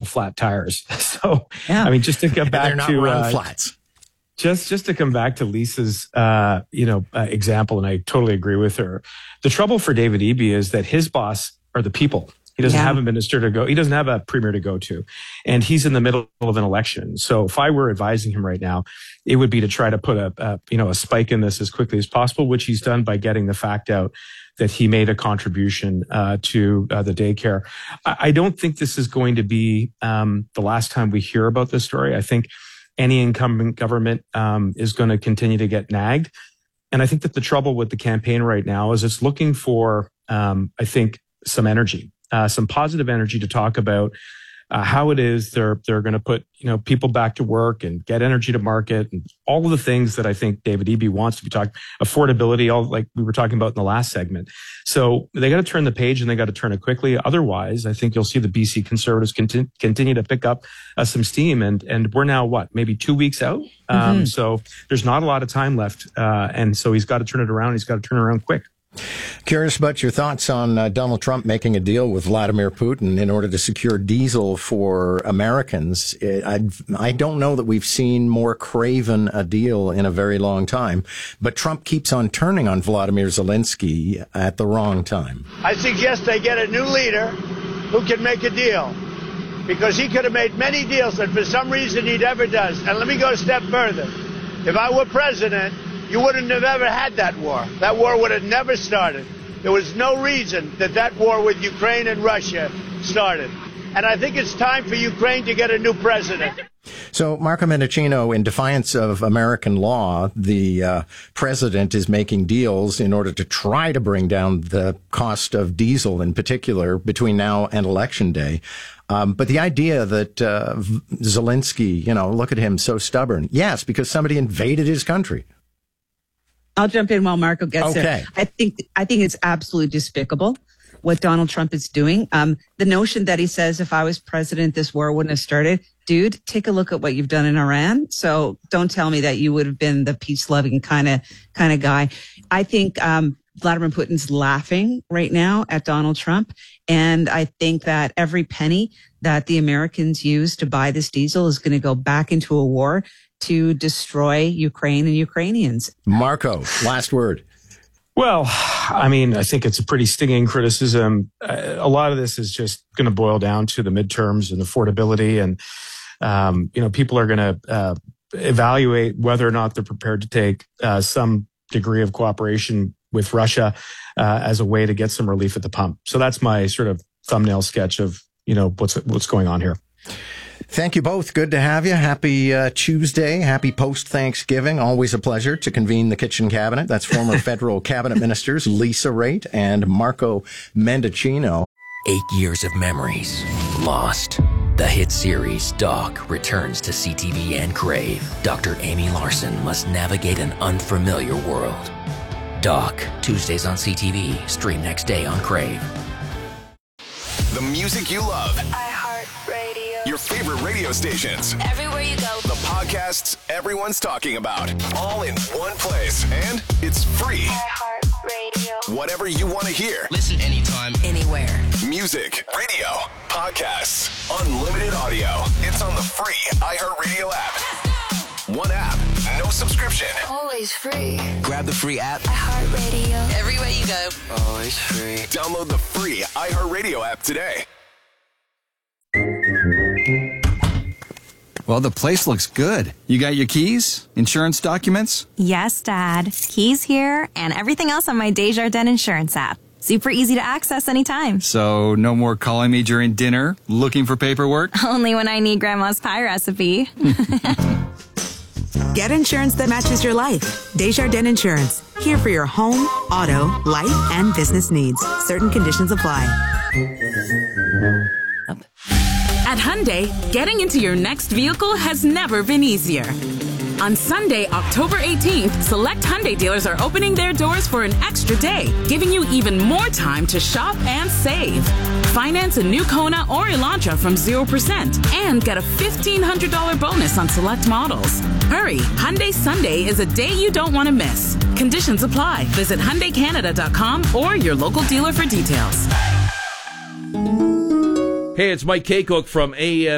flat tires. So, yeah. I mean, just to get back they're not to round flats. Just to come back to Lisa's, example, and I totally agree with her. The trouble for David Eby is that his boss are the people. He doesn't have a minister to go. He doesn't have a premier to go to, and he's in the middle of an election. So if I were advising him right now, it would be to try to put a spike in this as quickly as possible, which he's done by getting the fact out that he made a contribution to the daycare. I don't think this is going to be the last time we hear about this story. I think any incumbent government is going to continue to get nagged. And I think that the trouble with the campaign right now is it's looking for, some energy, some positive energy to talk about how it is they're going to put, people back to work and get energy to market and all of the things that I think David Eby wants to be talking, affordability, all like we were talking about in the last segment. So they got to turn the page and they got to turn it quickly. Otherwise, I think you'll see the BC Conservatives continue to pick up some steam. And we're now maybe 2 weeks out. So there's not a lot of time left. And so he's got to turn it around. He's got to turn it around quick. Curious about your thoughts on Donald Trump making a deal with Vladimir Putin in order to secure diesel for Americans. I don't know that we've seen more craven a deal in a very long time, but Trump keeps on turning on Vladimir Zelensky at the wrong time. I suggest they get a new leader who can make a deal, because he could have made many deals that for some reason he never does. And let me go a step further. If I were president, you wouldn't have ever had that war. That war would have never started. There was no reason that war with Ukraine and Russia started. And I think it's time for Ukraine to get a new president. So, Marco Mendicino, in defiance of American law, the president is making deals in order to try to bring down the cost of diesel in particular between now and Election Day. But the idea that Zelensky, look at him, so stubborn. Yes, because somebody invaded his country. I'll jump in while Marco gets there. I think it's absolutely despicable what Donald Trump is doing. The notion that he says, if I was president, this war wouldn't have started. Dude, take a look at what you've done in Iran. So don't tell me that you would have been the peace-loving kind of guy. I think Vladimir Putin's laughing right now at Donald Trump. And I think that every penny that the Americans use to buy this diesel is going to go back into a war to destroy Ukraine and Ukrainians. Marco, last word. Well, I mean, I think it's a pretty stinging criticism. A lot of this is just going to boil down to the midterms and affordability. And, people are going to evaluate whether or not they're prepared to take some degree of cooperation with Russia as a way to get some relief at the pump. So that's my sort of thumbnail sketch of, what's going on here. Thank you both. Good to have you. Happy Tuesday. Happy post-Thanksgiving. Always a pleasure to convene the kitchen cabinet. That's former federal cabinet ministers Lisa Raitt and Marco Mendicino. 8 years of memories lost. The hit series Doc returns to CTV and Crave. Dr. Amy Larson must navigate an unfamiliar world. Doc, Tuesdays on CTV. Stream next day on Crave. The music you love. iHeartRadio. Your favorite radio stations. Everywhere you go. The podcasts everyone's talking about. All in one place. And it's free. iHeartRadio. Whatever you want to hear. Listen anytime, Anywhere. Music, radio, podcasts, unlimited audio. It's on the free iHeartRadio app. One app, no subscription. Always free. grab the free app. iHeartRadio. Everywhere you go. Always free. Download the free iHeartRadio app today. Well, the place looks good. You got your keys? Insurance documents? Yes, Dad. Keys here and everything else on my Desjardins Insurance app. Super easy to access anytime. So no more calling me during dinner, looking for paperwork? Only when I need Grandma's pie recipe. Get insurance that matches your life. Desjardins Insurance. Here for your home, auto, life, and business needs. Certain conditions apply. At Hyundai, getting into your next vehicle has never been easier. On Sunday, October 18th, select Hyundai dealers are opening their doors for an extra day, giving you even more time to shop and save. Finance a new Kona or Elantra from 0% and get a $1,500 bonus on select models. Hurry, Hyundai Sunday is a day you don't want to miss. Conditions apply. Visit HyundaiCanada.com or your local dealer for details. Hey, it's Mike Kaycook from AM